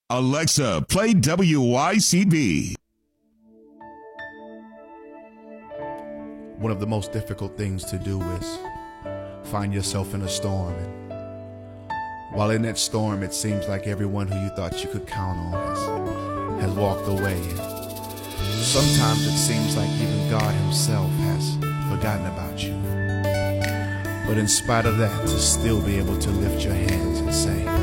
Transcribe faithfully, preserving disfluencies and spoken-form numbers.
Alexa, play W Y C B. One of the most difficult things to do is find yourself in a storm. And while in that storm, it seems like everyone who you thought you could count on has, has walked away. And sometimes it seems like even God himself has forgotten about you. But in spite of that, to still be able to lift your hands and say,